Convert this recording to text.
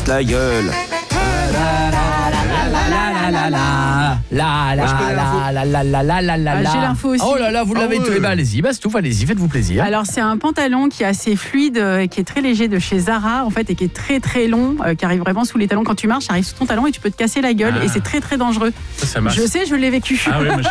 casse la gueule. J'ai l'info aussi. Oh là là, vous l'avez tout. Eh ben, allez-y, Bastouf, allez-y, faites-vous plaisir. Alors c'est un pantalon qui est assez fluide, qui est très léger de chez Zara en fait et qui est très très long, qui arrive vraiment sous les talons. Quand tu marches, ça arrive sous ton talon et tu peux te casser la gueule et c'est très très dangereux. Ça marche. Je sais, je l'ai vécu. Ah oui, moi,